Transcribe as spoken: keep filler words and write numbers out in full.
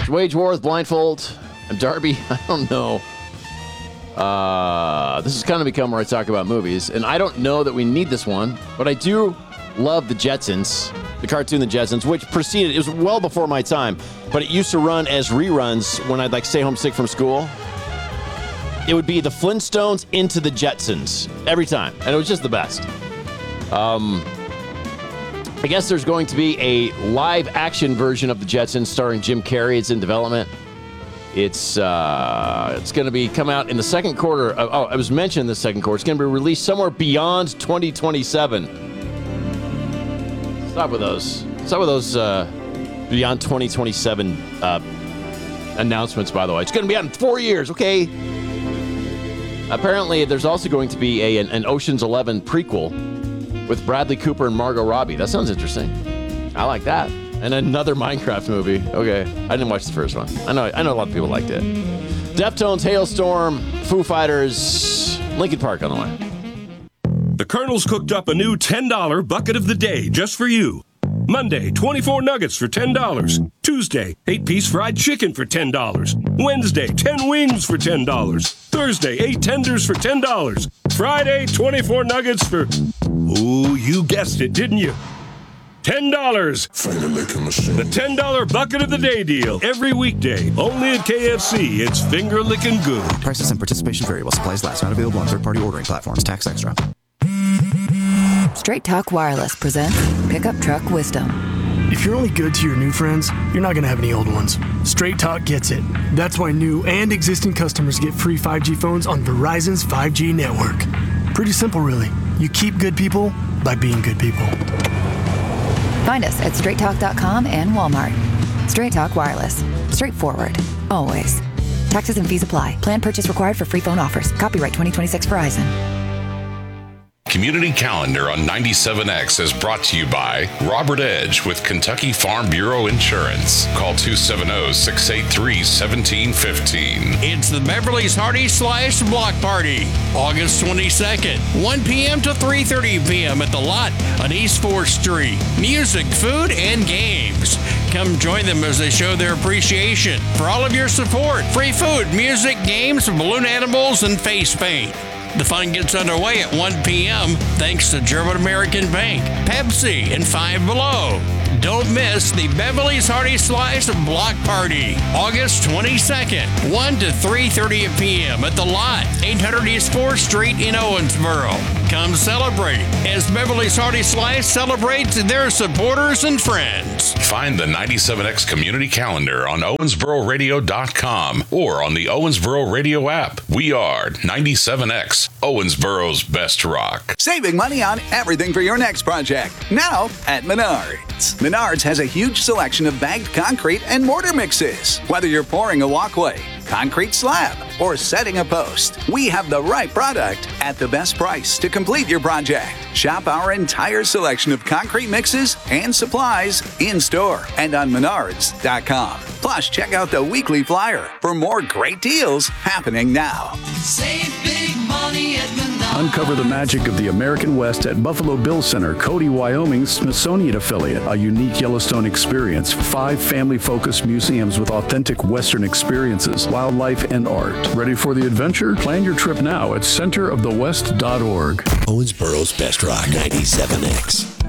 Wage war with blindfold. And Darby, I don't know. Uh, this has kind of become where I talk about movies, and I don't know that we need this one, but I do love the Jetsons, the cartoon The Jetsons, which preceded, it was well before my time, but it used to run as reruns when I'd like stay home sick from school. It would be the Flintstones into the Jetsons every time, and it was just the best. Um, I guess there's going to be a live-action version of the Jetsons starring Jim Carrey. It's in development. It's uh, it's going to be come out in the second quarter. Of, oh, I was mentioned in the second quarter. It's going to be released somewhere beyond twenty twenty-seven. Stop with those. Stop with those uh, beyond twenty twenty-seven uh, announcements, by the way. It's going to be out in four years, okay? Apparently, there's also going to be a, an, an Ocean's Eleven prequel with Bradley Cooper and Margot Robbie. That sounds interesting. I like that. And another Minecraft movie. Okay, I didn't watch the first one. I know I know a lot of people liked it. Deftones, Hailstorm, Foo Fighters, Linkin Park on the way. The Colonel's cooked up a new ten dollar bucket of the day just for you. Monday, twenty-four nuggets for ten dollars. Tuesday, eight-piece fried chicken for ten dollars. Wednesday, ten wings for ten dollars. Thursday, eight tenders for ten dollars. Friday, twenty-four nuggets for... Ooh, you guessed it, didn't you? ten dollars. The ten dollar bucket of the day deal. Every weekday. Only at K F C. It's finger licking good. Prices and participation variable. Supplies last. Not available on third-party ordering platforms. Tax extra. Straight Talk Wireless presents Pickup Truck Wisdom. If you're only good to your new friends, you're not going to have any old ones. Straight Talk gets it. That's why new and existing customers get free five G phones on Verizon's five G network. Pretty simple, really. You keep good people by being good people. Find us at straight talk dot com and Walmart. Straight Talk Wireless. Straightforward. Always. Taxes and fees apply. Plan purchase required for free phone offers. Copyright twenty twenty-six Verizon. Community Calendar on ninety-seven X is brought to you by Robert Edge with Kentucky Farm Bureau Insurance. Call two seven zero, six eight three, one seven one five. It's the Beverly's Hearty Slice Block Party, August twenty-second, one p.m. to three thirty p.m. at the Lot on East fourth Street. Music, food, and games. Come join them as they show their appreciation for all of your support. Free food, music, games, balloon animals, and face paint. The fun gets underway at one p.m. thanks to German American Bank, Pepsi, and Five Below. Don't miss the Beverly's Hearty Slice Block Party, August twenty-second, one to three thirty p.m. at the Lot, eight hundred East fourth Street in Owensboro. Come celebrate as Beverly's Hearty Slice celebrates their supporters and friends. Find the ninety-seven X Community Calendar on owensboro radio dot com or on the Owensboro Radio app. We are ninety-seven X, Owensboro's best rock. Saving money on everything for your next project. Now at Menards. Menards has a huge selection of bagged concrete and mortar mixes. Whether you're pouring a walkway, concrete slab, or setting a post, we have the right product at the best price to complete your project. Shop our entire selection of concrete mixes and supplies in-store and on menards dot com. Plus, check out the weekly flyer for more great deals happening now. Save big money at Menards. Uncover the magic of the American West at Buffalo Bill Center, Cody, Wyoming's Smithsonian affiliate. A unique Yellowstone experience. Five family-focused museums with authentic Western experiences, wildlife, and art. Ready for the adventure? Plan your trip now at center of the west dot org. Owensboro's best rock, ninety-seven X.